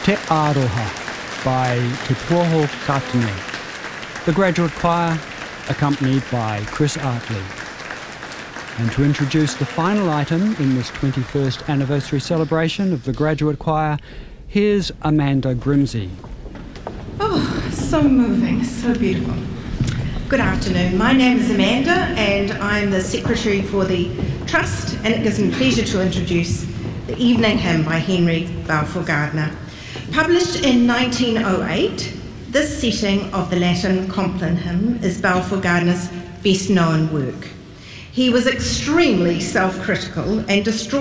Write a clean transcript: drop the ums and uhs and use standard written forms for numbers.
Te Aroha by Te Pōho Katene. The Graduate Choir, accompanied by Chris Artley. And to introduce the final item in this 21st anniversary celebration of the Graduate Choir, here's Amanda Grimsey. Oh, so moving, so beautiful. Good afternoon. My name is Amanda and I'm the Secretary for the Trust, and it gives me pleasure to introduce the Evening Hymn by Henry Balfour Gardiner. Published in 1908, this setting of the Latin Compline hymn is Balfour Gardiner's best known work. He was extremely self-critical and distraught